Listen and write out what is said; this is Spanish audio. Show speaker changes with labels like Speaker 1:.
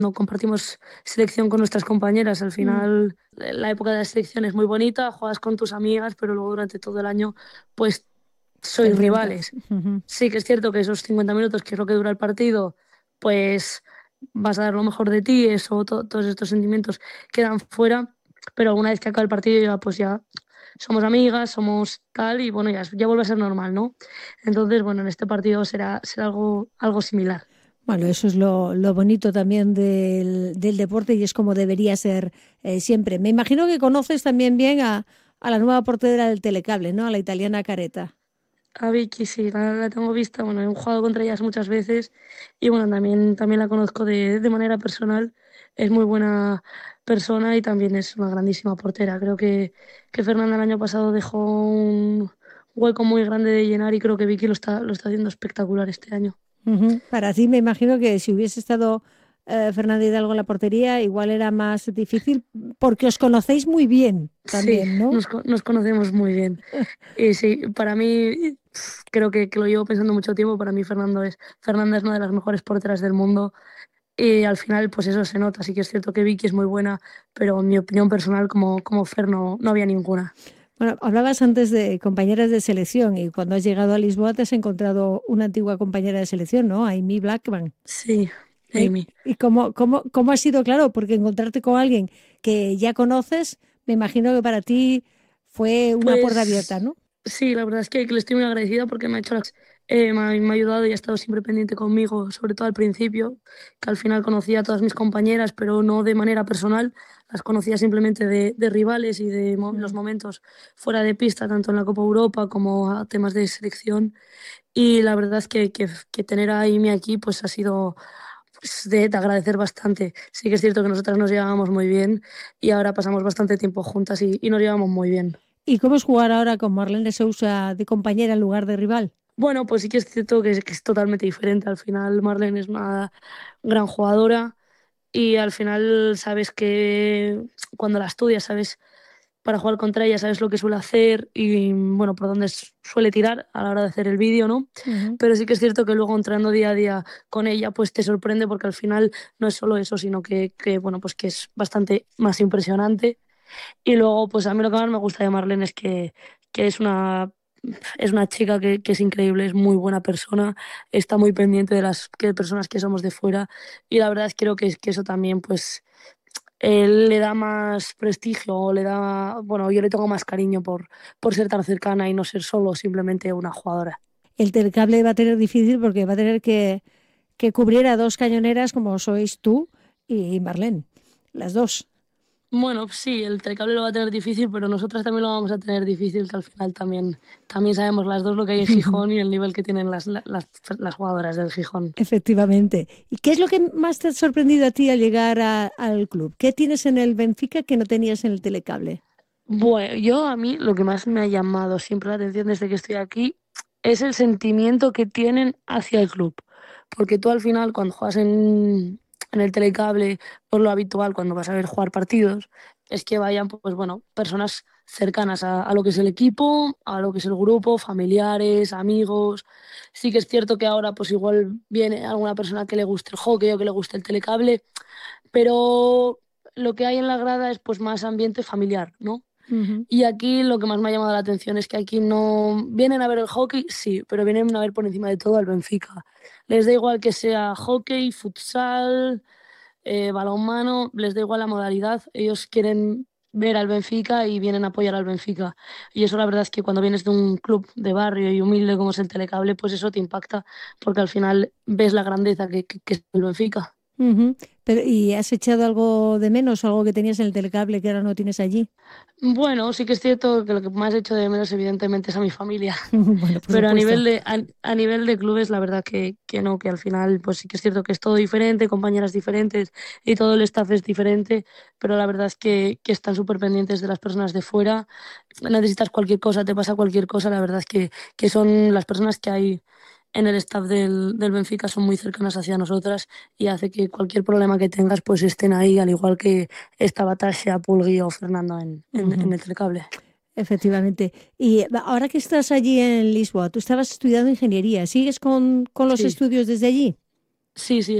Speaker 1: no compartimos selección con nuestras compañeras. Al
Speaker 2: Mm,
Speaker 1: final, la época de la selección es muy bonita, juegas con tus amigas, pero luego durante todo el año, pues
Speaker 2: te
Speaker 1: sois
Speaker 2: enfrentas.
Speaker 1: rivales. Sí que es cierto que esos 50 minutos, que es lo que dura el partido, pues vas a dar lo mejor de ti, eso, todos estos sentimientos quedan fuera, pero una vez que acaba el partido ya, pues ya somos amigas, somos tal, y bueno, ya vuelve a ser normal, ¿no? Entonces, bueno, en este partido será algo similar.
Speaker 2: Bueno, eso es lo bonito también del deporte y es como debería ser siempre. Me imagino que conoces también bien a la nueva portera del Telecable, ¿no? A la italiana Careta.
Speaker 1: A Vicky sí, la tengo vista, bueno, he jugado contra ellas muchas veces y bueno, también la conozco de manera personal. Es muy buena persona y también es una grandísima portera. Creo que Fernanda el año pasado dejó un hueco muy grande de llenar y creo que Vicky lo está haciendo espectacular este año.
Speaker 2: Ujú. Para ti me imagino que si hubiese estado Fernando Hidalgo en la portería, igual era más difícil porque os conocéis muy bien
Speaker 1: Sí,
Speaker 2: también, ¿no?
Speaker 1: nos conocemos muy bien. Y sí, para mí, creo que lo llevo pensando mucho tiempo, para mí Fernanda es una de las mejores porteras del mundo. Y al final, pues eso se nota. Sí que es cierto que Vicky es muy buena, pero en mi opinión personal, como Fer, no había ninguna.
Speaker 2: Bueno, hablabas antes de compañeras de selección y cuando has llegado a Lisboa te has encontrado una antigua compañera de selección, ¿no? Amy Blackman.
Speaker 1: Sí,
Speaker 2: ¿Y,
Speaker 1: Amy.
Speaker 2: y cómo ha sido, claro? Porque encontrarte con alguien que ya conoces, me imagino que para ti fue una puerta abierta,
Speaker 1: Pues
Speaker 2: ¿no?
Speaker 1: sí, la verdad es que le estoy muy agradecida porque me ha hecho me ha ayudado y ha estado siempre pendiente conmigo, sobre todo al principio, que al final conocía a todas mis compañeras, pero no de manera personal. Las conocía simplemente de rivales y de los
Speaker 2: Mm.
Speaker 1: momentos fuera de pista, tanto en la Copa Europa como a temas de selección. Y la verdad es que tener a Amy aquí pues ha sido pues, de agradecer bastante. Sí que es cierto que nosotras nos llevábamos muy bien y ahora pasamos bastante tiempo juntas y nos llevamos muy bien.
Speaker 2: ¿Y cómo es jugar ahora con Marlene Sousa de compañera en lugar de rival?
Speaker 1: Bueno, pues sí que es cierto que es totalmente diferente. Al final Marlene es una gran jugadora y al final sabes que cuando la estudias, sabes para jugar contra ella, sabes lo que suele hacer y bueno, por dónde suele tirar a la hora de hacer el vídeo, ¿no?
Speaker 2: Ujú.
Speaker 1: Pero sí que es cierto que luego entrando día a día con ella, pues te sorprende porque al final no es solo eso, sino bueno, pues que es bastante más impresionante. Y luego, pues a mí lo que más me gusta de Marlene es que es una chica que es increíble, es muy buena persona, está muy pendiente de las personas que somos de fuera y la verdad es que creo que eso también, pues le da más prestigio, o bueno, yo le tengo más cariño por ser tan cercana y no ser solo simplemente una jugadora.
Speaker 2: El Telecable va a tener difícil porque va a tener que cubrir a dos cañoneras como sois tú y Marlene, las dos.
Speaker 1: Bueno, sí, el Telecable lo va a tener difícil, pero nosotras también lo vamos a tener difícil, que al final también sabemos las dos lo que hay en Gijón y el nivel que tienen las jugadoras del Gijón.
Speaker 2: Efectivamente. ¿Y qué es lo que más te ha sorprendido a ti al llegar al club? ¿Qué tienes en el Benfica que no tenías en el Telecable?
Speaker 1: Bueno, a mí lo que más me ha llamado siempre la atención desde que estoy aquí es el sentimiento que tienen hacia el club. Porque tú al final cuando juegas en el telecable, pues lo habitual cuando vas a ver jugar partidos es que vayan, pues bueno, personas cercanas a lo que es el equipo, a lo que es el grupo, familiares, amigos. Sí que es cierto que ahora pues igual viene alguna persona que le guste el hockey o que le guste el telecable, pero lo que hay en la grada es pues más ambiente familiar, ¿no?
Speaker 2: Ujú.
Speaker 1: Y aquí lo que más me ha llamado la atención es que aquí no vienen a ver el hockey, sí, pero vienen a ver por encima de todo al Benfica. Les da igual que sea hockey, futsal, balonmano, les da igual la modalidad. Ellos quieren ver al Benfica y vienen a apoyar al Benfica. Y eso la verdad es que cuando vienes de un club de barrio y humilde como es el Telecable, pues eso te impacta porque al final ves la grandeza que es el Benfica.
Speaker 2: Ujú. Pero, ¿y has echado algo de menos, algo que tenías en el Telecable que ahora no tienes allí?
Speaker 1: Bueno, sí que es cierto que lo que más he hecho de menos evidentemente es a mi familia.
Speaker 2: Bueno, por
Speaker 1: Pero a
Speaker 2: supuesto.
Speaker 1: nivel a nivel de clubes, la verdad que no, que al final, pues sí que es cierto que es todo diferente, compañeras diferentes y todo el staff es diferente, pero la verdad es que están súper pendientes de las personas de fuera. Necesitas cualquier cosa, te pasa cualquier cosa, la verdad es que son las personas que hay en el staff del Benfica son muy cercanas hacia nosotras y hace que cualquier problema que tengas, pues estén ahí, al igual que estaba Tasha, Pulgui o Fernando en
Speaker 2: Ujú.
Speaker 1: el Telecable.
Speaker 2: Efectivamente. Y ahora que estás allí en Lisboa, tú estabas estudiando ingeniería, ¿sigues con los
Speaker 1: Sí,
Speaker 2: estudios desde allí?
Speaker 1: sí, sí.